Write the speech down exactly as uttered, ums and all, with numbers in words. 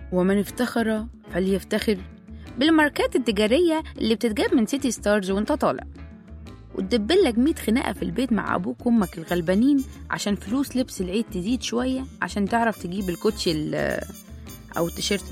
ومن افتخر فليفتخر بالماركات التجارية اللي بتتجاب من سيتي ستارز وانت طالع، وتدبلك مية خناقة في البيت مع أبوك وأمك الغلبانين عشان فلوس لبس العيد تزيد شوية عشان تعرف تجيب الكوتشي أو التيشيرت